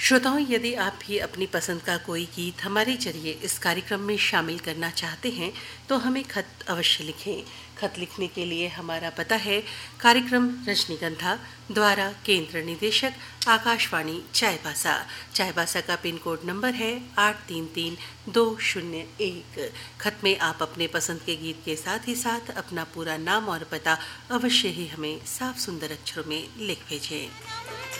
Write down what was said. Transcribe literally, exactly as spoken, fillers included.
श्रोताओं, यदि आप भी अपनी पसंद का कोई गीत हमारे जरिए इस कार्यक्रम में शामिल करना चाहते हैं तो हमें खत अवश्य लिखें। खत लिखने के लिए हमारा पता है कार्यक्रम रजनीगंधा, द्वारा केंद्र निदेशक आकाशवाणी चाईबासा। चाईबासा का पिन कोड नंबर है आठ तीन तीन दो शून्य एक। खत में आप अपने पसंद के गीत के साथ ही साथ अपना पूरा नाम और पता अवश्य ही हमें साफ सुंदर अक्षरों में लिख भेजें।